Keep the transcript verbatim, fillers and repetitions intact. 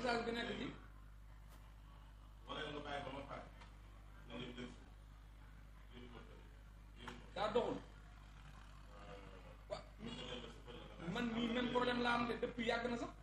message bi nekk ci wala nga bàyyi ba ma pare nga dem def daa doxul wa man mii même problème laa am de depuis yàgg na sax